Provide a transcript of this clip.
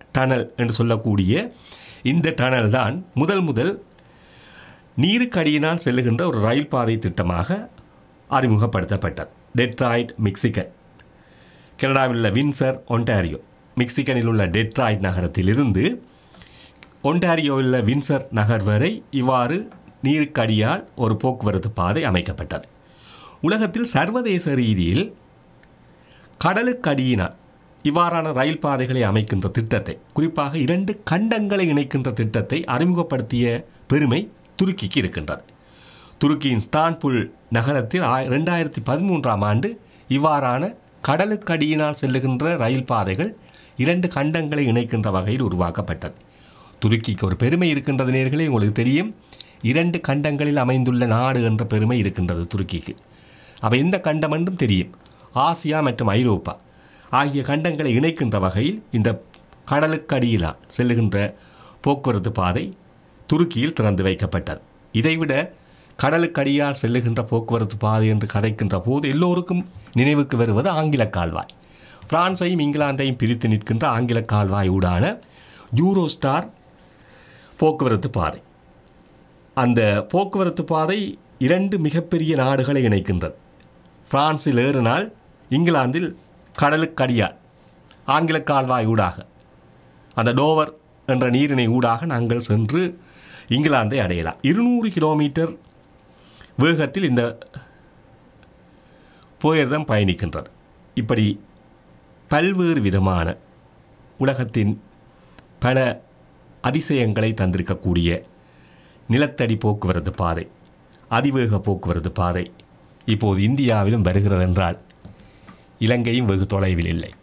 Tunnel என்று சொல்லக்கூடிய இந்த டனல் தான் முதல் நீருக்கடியினால் செல்லுகின்ற ஒரு ரயில் பாதை திட்டமாக அறிமுகப்படுத்தப்பட்டது. டெட்ராய்ட் மிக்சிகன், கனடாவில் உள்ள வின்சர் ஒன்டாரியோ, மிக்சிகனில் உள்ள டெட்ராய்ட் நகரத்திலிருந்து ஒன்டாரியோவில் உள்ள வின்சர் நகர் வரை இவ்வாறு நீருக்கடியால் ஒரு போக்குவரத்து பாதை அமைக்கப்பட்டது. உலகத்தில் சர்வதேச ரீதியில் கடலுக்கடியினால் இவ்வாறான ரயில் பாதைகளை அமைக்கின்ற திட்டத்தை, குறிப்பாக 2 கண்டங்களை இணைக்கின்ற திட்டத்தை அறிமுகப்படுத்திய பெருமை துருக்கிக்கு இருக்கின்றது. துருக்கியின் இஸ்தான்புல் நகரத்தில் 2013ஆம் ஆண்டு இவ்வாறான கடலுக்கடியினால் செல்லுகின்ற ரயில் பாதைகள் 2 கண்டங்களை இணைக்கின்ற வகையில் உருவாக்கப்பட்டது. துருக்கிக்கு ஒரு பெருமை இருக்கின்றது நேர்களே, உங்களுக்கு தெரியும். 2 கண்டங்களில் அமைந்துள்ள நாடு என்ற பெருமை இருக்கின்றது துருக்கிக்கு. அவை எந்த கண்டம் என்றும் தெரியும். ஆசியா மற்றும் ஐரோப்பா ஆகிய கண்டங்களை இணைக்கின்ற வகையில் இந்த கடலுக்கடியினால் செல்லுகின்ற போக்குவரத்து பாதை துருக்கியில் திறந்து வைக்கப்பட்டது. இதைவிட கடலுக்கடியால் செல்லுகின்ற போக்குவரத்து பாதை என்று கதைக்கின்ற போது எல்லோருக்கும் நினைவுக்கு வருவது ஆங்கில கால்வாய். பிரான்ஸையும் இங்கிலாந்தையும் பிரித்து நிற்கின்ற ஆங்கில கால்வாய் ஊடான யூரோஸ்டார் போக்குவரத்து பாதை. அந்த போக்குவரத்து பாதை 2 மிகப்பெரிய நாடுகளை இணைக்கின்றது. பிரான்சில் ஏறினால் இங்கிலாந்தில் கடலுக்கடியால் ஆங்கில கால்வாய் ஊடாக அந்த டோவர் என்ற நீரிணை ஊடாக நாங்கள் சென்று இங்கிலாந்தை அடையலாம். 200 கிலோமீட்டர் வேகத்தில் இந்த போயர்தம் பயணிக்கின்றது. இப்படி பல்வேறு விதமான உலகத்தின் பல அதிசயங்களை தந்திருக்கக்கூடிய நிலத்தடி போக்குவரத்து பாதை, அதிவேக போக்குவரத்து பாதை இப்போது இந்தியாவிலும் வருகிறது என்றால் இலங்கையும் வெகு தொலைவில் இல்லை.